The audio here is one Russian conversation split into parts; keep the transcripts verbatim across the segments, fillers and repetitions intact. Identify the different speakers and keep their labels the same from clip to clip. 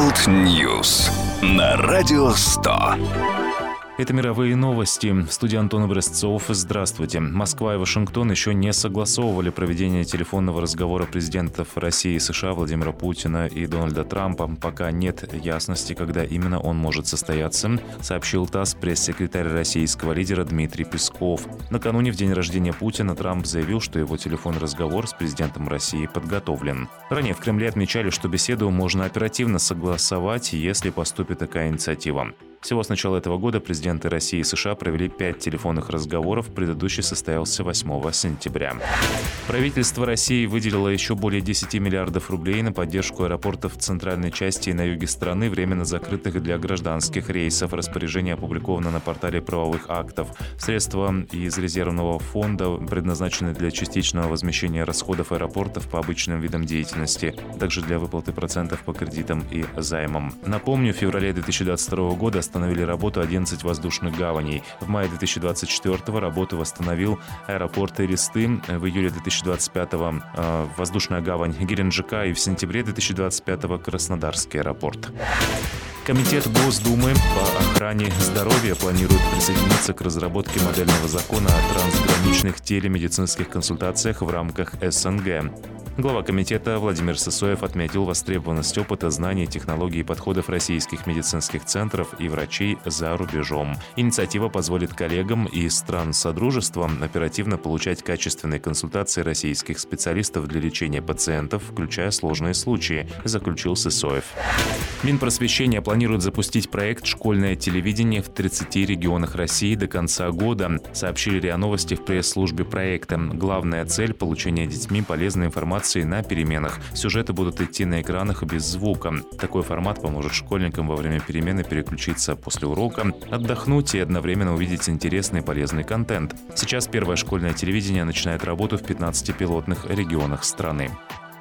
Speaker 1: World News на Радио сто.
Speaker 2: Это мировые новости. В студии Антон Образцов. Здравствуйте. Москва и Вашингтон еще не согласовывали проведение телефонного разговора президентов России и США Владимира Путина и Дональда Трампа. Пока нет ясности, когда именно он может состояться, сообщил ТАСС пресс-секретарь российского лидера Дмитрий Песков. Накануне, в день рождения Путина, Трамп заявил, что его телефонный разговор с президентом России подготовлен. Ранее в Кремле отмечали, что беседу можно оперативно согласовать, если поступит такая инициатива. Всего с начала этого года президенты России и США провели пять телефонных разговоров, предыдущий состоялся восьмого сентября. Правительство России выделило еще более десяти миллиардов рублей на поддержку аэропортов в центральной части и на юге страны, временно закрытых для гражданских рейсов. Распоряжение опубликовано на портале правовых актов. Средства из резервного фонда предназначены для частичного возмещения расходов аэропортов по обычным видам деятельности, а также для выплаты процентов по кредитам и займам. Напомню, в феврале две тысячи двадцать второго года остановили работу одиннадцать воздушных гаваней. В мае две тысячи двадцать четвёртого работу восстановил аэропорт Элисты. В июле две тысячи двадцать пятого э, воздушная гавань Геленджика и в сентябре две тысячи двадцать пятого Краснодарский аэропорт. Комитет Госдумы по охране здоровья планирует присоединиться к разработке модельного закона о трансграничных телемедицинских консультациях в рамках СНГ. Глава комитета Владимир Сысоев отметил востребованность опыта, знаний, технологий и подходов российских медицинских центров и врачей за рубежом. Инициатива позволит коллегам из стран Содружества оперативно получать качественные консультации российских специалистов для лечения пациентов, включая сложные случаи, заключил Сысоев. Минпросвещение планирует запустить проект «Школьное телевидение» в тридцати регионах России до конца года, сообщили РИА Новости в пресс-службе проекта. Главная цель – получение детьми полезной информации на переменах. Сюжеты будут идти на экранах без звука. Такой формат поможет школьникам во время перемены переключиться после урока, отдохнуть и одновременно увидеть интересный и полезный контент. Сейчас первое школьное телевидение начинает работу в пятнадцати пилотных регионах страны.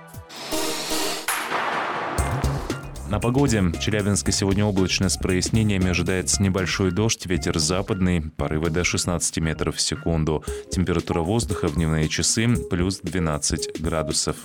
Speaker 2: На погоде. В Челябинске сегодня облачно с прояснениями, ожидается небольшой дождь, ветер западный, порывы до шестнадцати метров в секунду. Температура воздуха в дневные часы плюс двенадцать градусов.